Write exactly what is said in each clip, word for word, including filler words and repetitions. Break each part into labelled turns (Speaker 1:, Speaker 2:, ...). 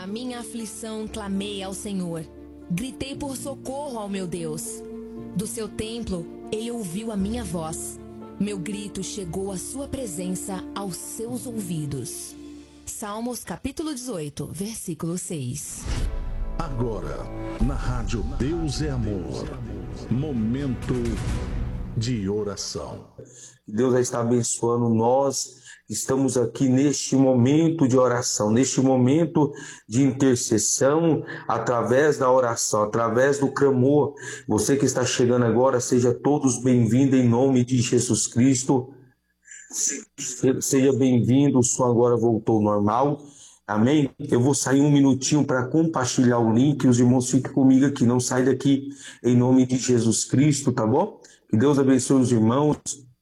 Speaker 1: A minha aflição clamei ao Senhor. Gritei por socorro ao meu Deus. Do seu templo, ele ouviu a minha voz. Meu grito chegou à sua presença, aos seus ouvidos. Salmos capítulo dezoito, versículo seis.
Speaker 2: Agora, na rádio Deus é Amor, momento de oração.
Speaker 3: Deus já está abençoando nós. Estamos aqui neste momento de oração, neste momento de intercessão, através da oração, através do clamor. Você que está chegando agora, seja todos bem-vindos em nome de Jesus Cristo. Seja bem-vindo, o som agora voltou ao normal. Amém? Eu vou sair um minutinho para compartilhar o link. Os irmãos fiquem comigo aqui, não sai daqui em nome de Jesus Cristo, tá bom? Que Deus abençoe os irmãos.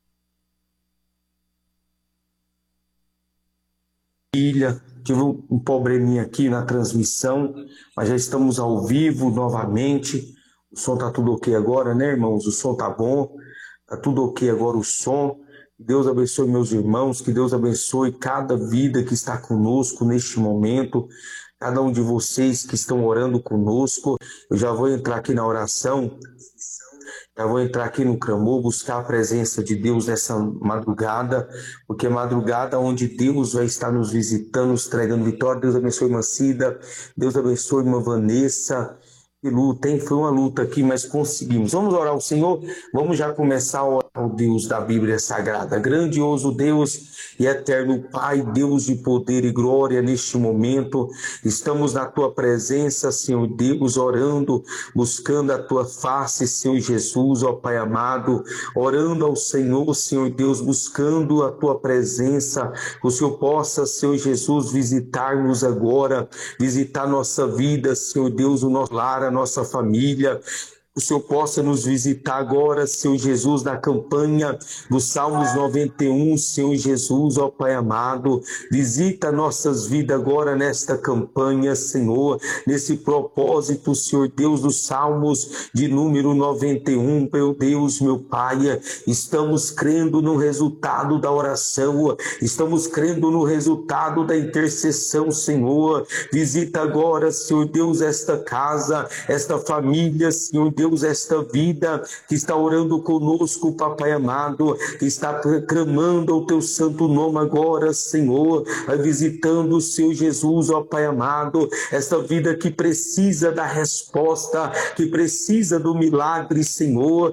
Speaker 3: Filha, tive um probleminha aqui na transmissão, mas já estamos ao vivo novamente. O som tá tudo ok agora, né, irmãos? O som tá bom, tá tudo ok agora o som. Que Deus abençoe meus irmãos, que Deus abençoe cada vida que está conosco neste momento, cada um de vocês que estão orando conosco. Eu já vou entrar aqui na oração, já vou entrar aqui no clamor, buscar a presença de Deus nessa madrugada, porque é madrugada onde Deus vai estar nos visitando, nos entregando vitória. Deus abençoe irmã Cida, Deus abençoe irmã Vanessa. Que luta, hein? Foi uma luta aqui, mas conseguimos. Vamos orar ao Senhor? Vamos já começar a orar ao Deus da Bíblia Sagrada. Grandioso Deus e eterno Pai, Deus de poder e glória neste momento. Estamos na Tua presença, Senhor Deus, orando, buscando a Tua face, Senhor Jesus, ó Pai amado. Orando ao Senhor, Senhor Deus, buscando a Tua presença. Que o Senhor possa, Senhor Jesus, visitar-nos agora, visitar nossa vida, Senhor Deus, o nosso lar, a nossa família. O Senhor possa nos visitar agora, Senhor Jesus, na campanha dos Salmos noventa e um, Senhor Jesus, ó Pai amado. Visita nossas vidas agora nesta campanha, Senhor, nesse propósito, Senhor Deus, dos Salmos de número noventa e um, meu Deus, meu Pai. Estamos crendo no resultado da oração, estamos crendo no resultado da intercessão, Senhor. Visita agora, Senhor Deus, esta casa, esta família, Senhor Deus, esta vida que está orando conosco, Papai amado, que está clamando o Teu santo nome agora, Senhor, vai visitando o Senhor Jesus, ó Pai amado, esta vida que precisa da resposta, que precisa do milagre, Senhor.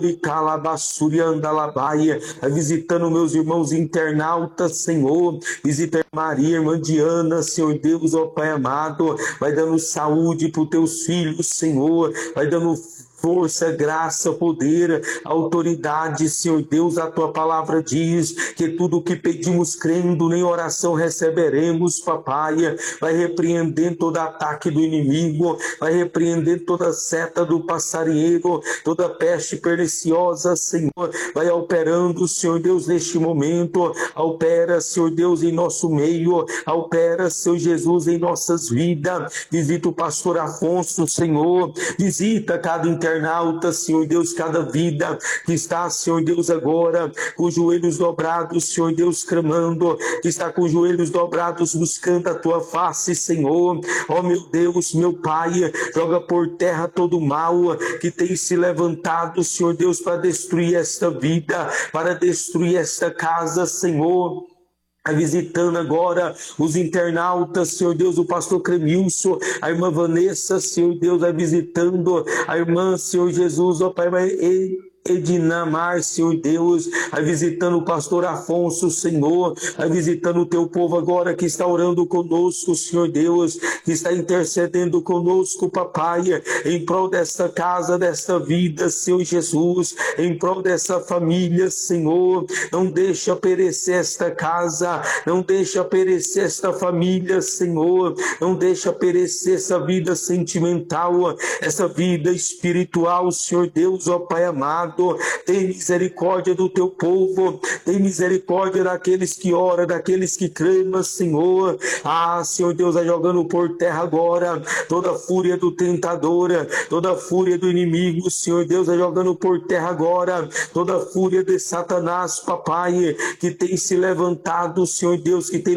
Speaker 3: Oricalabassuriandalabaia, vai visitando meus irmãos internautas, Senhor, visita Maria, irmã Diana, Senhor Deus, ó Pai amado, vai dando saúde para os Teus filhos, Senhor, vai dando força, graça, poder, autoridade, Senhor Deus. A Tua palavra diz que tudo o que pedimos crendo em oração receberemos, Papai. Vai repreendendo todo ataque do inimigo, vai repreendendo toda seta do passarinheiro, toda peste perniciosa, Senhor, vai operando, Senhor Deus, neste momento. Opera, Senhor Deus, em nosso meio, opera, Senhor Jesus, em nossas vidas. Visita o pastor Afonso, Senhor, visita cada internauta, Senhor Deus, cada vida que está, Senhor Deus, agora com os joelhos dobrados, Senhor Deus, clamando, que está com os joelhos dobrados buscando a Tua face, Senhor. Ó meu Deus, meu Pai, joga por terra todo o mal que tem se levantado, Senhor Deus, para destruir esta vida, para destruir esta casa, Senhor. Visitando agora os internautas, Senhor Deus, o pastor Cremilson, a irmã Vanessa, Senhor Deus, vai visitando a irmã, Senhor Jesus, ó Pai, vai Edinamar, Senhor Deus, vai visitando o pastor Afonso, Senhor, vai visitando o Teu povo agora que está orando conosco, Senhor Deus, que está intercedendo conosco, Papai, em prol desta casa, desta vida, Senhor Jesus, em prol dessa família, Senhor. Não deixa perecer esta casa, não deixa perecer esta família, Senhor, não deixa perecer essa vida sentimental, essa vida espiritual, Senhor Deus, ó Pai amado. Tem misericórdia do Teu povo, tem misericórdia daqueles que oram, daqueles que clamam, Senhor. Ah, Senhor Deus, vai jogando por terra agora toda a fúria do tentador, toda a fúria do inimigo, Senhor Deus, vai jogando por terra agora toda a fúria de Satanás, Papai, que tem se levantado, Senhor Deus, que tem